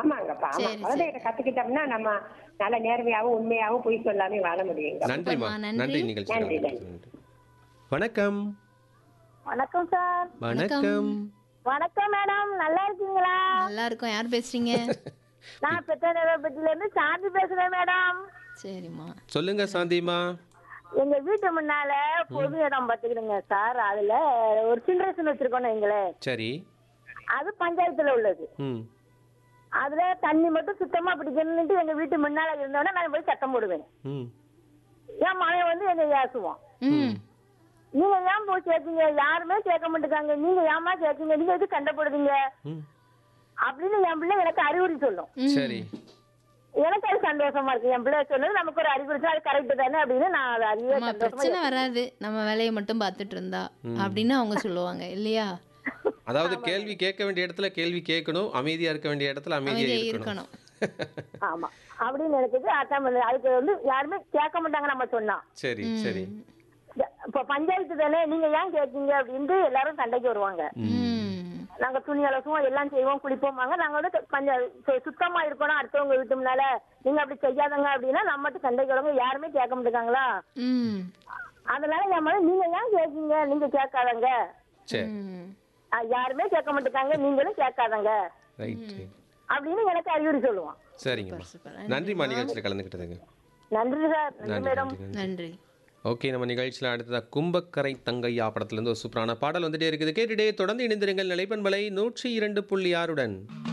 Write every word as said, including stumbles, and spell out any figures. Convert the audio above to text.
ஆமாங்கப்பா, ஆமா. சரி, குழந்தைகிட்ட சரி. கத்துக்கிட்டோம்னா நம்ம நல்ல நேர்மையாவும் உண்மையாவும் பொய் சொல்லாமே வாழ முடியுங்க. நன்றிம்மா. சூப்பர்மா, நன்றி. நன்றி நிகழ்ச்சியில் நன்றி, கலந்துக்கிட்டது. நன்றி. வணக்கம். வணக்கம் சார். வணக்கம். வணக்கம். வணக்கம் மேடம், நல்லா இருக்கீங்களா? நல்லா இருக்கும். யார் பேசுறீங்க? நான் பெத்தநேரப்பட்டில இருந்து சாந்தி பேசுறேன் மேடம். சரிம்மா. சொல்லுங்க சாந்திமா. எங்க வீட்டு முன்னால பொது இடம் பாத்துக்கிடுங்க சார். அதுல ஒரு சில்ட்ரன்ஸ் வச்சிருக்கோம் எங்களே. சரி. அது பஞ்சாயத்துல உள்ளது. ம். அதுல தண்ணி மட்டும் சுத்தமா பிடிக்கணும்னு எங்க வீட்டு முன்னால இருந்தோன்னா நான் போய் சத்தம் போடுவேன். ம். என் மகன் வந்து என்னை ஏசுவான். ம். நீங்க ஏன் போய் கேட்கீங்க, யாருமே கேட்க மாட்டேங்காங்க, நீங்க ஏமா கேட்கீங்க, நீங்க எது கண்டப்படுறீங்க ம். அப்படின்னு என் பிள்ளை எனக்கு அறிவுரை சொல்லும். ம். சரி. எனக்கு அது சந்தோஷமா இருக்கு. என் பிள்ளை சொன்னது நமக்கு ஒரு அறிவுரை, அது கரெக்ட் தானே அப்படின்னு நான் அதை அறிவே ஆமா, சந்தோஷமா பிரச்சனை வராது நம்ம வேலையை மட்டும் பார்த்துட்டு இருந்தா அப்படின்னு அவங்க சொல்லுவாங்க இல்லையா? அதாவது கேள்வி கேட்க வேண்டிய இடத்துல கேள்வி கேட்கணும், அமைதியா இருக்க வேண்டிய இடத்துல அமைதியா அமைதியா இருக்கணும். இருக்கணும். ஆமா அப்படின்னு நினைச்சது. அதான் பண்ணது. அதுக்கு வந்து யாருமே கேட்க மாட்டாங்க நம்ம சொன்னா. சரி சரி. இப்ப பஞ்சாயத்து தானே, நீங்க ஏன் கேட்கீங்க அப்படின்ட்டு எல்லாரும் சண்டைக்கு வருவாங்க. ம். நாங்க துணி அலசுவோம், எல்லாம் செய்வோம், குளிப்போமாங்க. நாங்க வந்து பஞ்ச சு- சுத்தமா இருக்கணும் அடுத்தவங்க வீட்டு முன்னால, நீங்க அப்படி செய்யாதங்க அப்படின்னா நம்ம மட்டும் சண்டைக்கு வருவாங்க. யாருமே கேட்க மாட்டேங்காங்களா? ம். அதனால என் மகன் நீங்க ஏன் கேட்கீங்க, நீங்க கேட்காதங்க, சரி. ம். அஹ் யாருமே கேட்க மாட்டேங்காங்க, நீங்களும் கேட்காதங்க ரைட். அப்படின்னு எனக்கு அறிவுரை சொல்லுவான். சரிங்கம்மா. சூப்பர். நன்றிம்மா நிகழ்ச்சியில் கலந்துக்கிட்டதுங்க. நன்றி சார். நன்றி நன்றி மேடம். நன்றி நன்றி. நன்றி. ஓகே, நம்ம நிகழ்ச்சியில் அடுத்ததாக கும்பக்கரை தங்கையா படத்துலேருந்து ஒரு சூப்பரான பாடல் வந்துட்டே இருக்குது. கேட்டுட்டே தொடர்ந்து இணைந்திருங்கள் நிலைப்பண்பலை நூற்றி இரண்டு புள்ளி ஆறுடன்.